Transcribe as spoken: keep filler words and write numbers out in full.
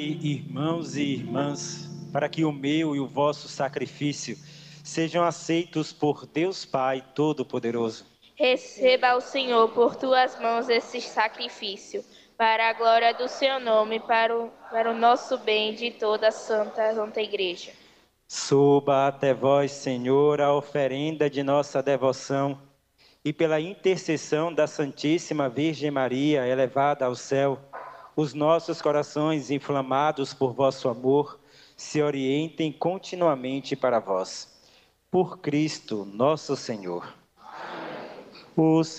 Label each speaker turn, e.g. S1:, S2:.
S1: Irmãos e irmãs, para que o meu e o vosso sacrifício sejam aceitos por Deus Pai Todo-Poderoso.
S2: Receba ao Senhor por tuas mãos esse sacrifício, para a glória do seu nome, para o, para o nosso bem de toda a Santa, Santa Igreja.
S1: Suba até vós, Senhor, a oferenda de nossa devoção, e pela intercessão da Santíssima Virgem Maria, elevada ao céu, os nossos corações inflamados por vosso amor se orientem continuamente para vós. Por Cristo, nosso Senhor. Os